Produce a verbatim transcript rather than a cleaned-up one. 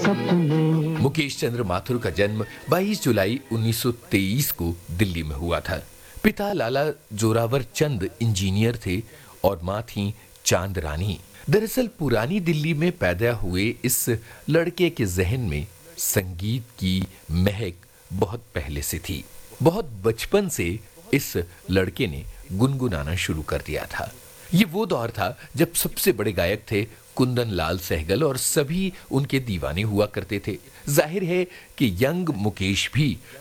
सपने। मुकेश चंद्र माथुर का जन्म बाईस जुलाई उन्नीस सौ तेईस को दिल्ली में हुआ था। पिता लाला जोरावर चंद इंजीनियर थे और मां थी चांद रानी। दरअसल पुरानी दिल्ली में पैदा हुए इस लड़के के जहन में संगीत की महक बहुत पहले से थी। बहुत बचपन से इस लड़के ने गुनगुनाना शुरू कर दिया था। ये वो दौर था जब सबसे बड़े गायक थे कुंदन लाल सहगल और सभी उनके दीवाने हुआ करते थे। जाहिर है कि यंग मुकेश भी